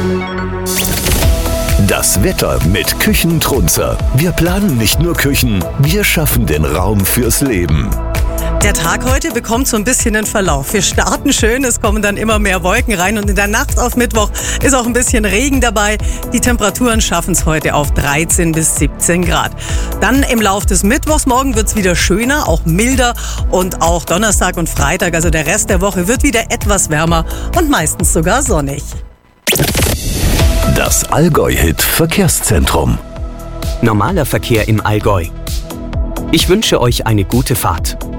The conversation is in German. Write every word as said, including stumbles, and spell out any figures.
Das Wetter mit Küchentrunzer. Wir planen nicht nur Küchen, wir schaffen den Raum fürs Leben. Der Tag heute bekommt so ein bisschen einen Verlauf. Wir starten schön, es kommen dann immer mehr Wolken rein und in der Nacht auf Mittwoch ist auch ein bisschen Regen dabei. Die Temperaturen schaffen es heute auf dreizehn bis siebzehn Grad. Dann im Lauf des Mittwochs morgen wird es wieder schöner, auch milder und auch Donnerstag und Freitag, also der Rest der Woche, wird wieder etwas wärmer und meistens sogar sonnig. Das Allgäu-Hit Verkehrszentrum. Normaler Verkehr im Allgäu. Ich wünsche euch eine gute Fahrt.